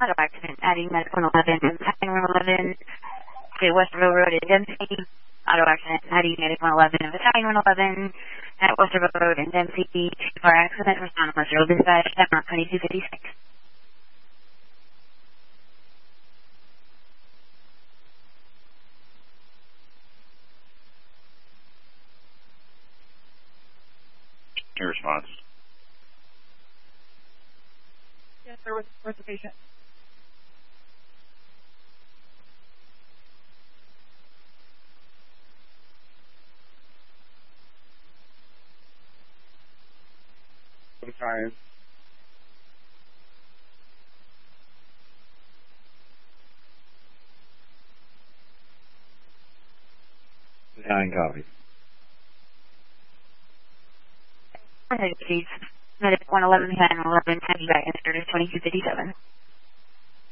auto accident, adding medical 11, Battalion 111 to Westerville Road in Dempsey. Auto accident, adding medical 11, Battalion 111 at Westerville Road in Dempsey. Car accident, respond commercial dispatch, Denmark 2256. Your response. Yes, sir. Where's the patient? Sometimes. Battalion copy. Please. Medic 111, Battalion 111, have you back in 2257.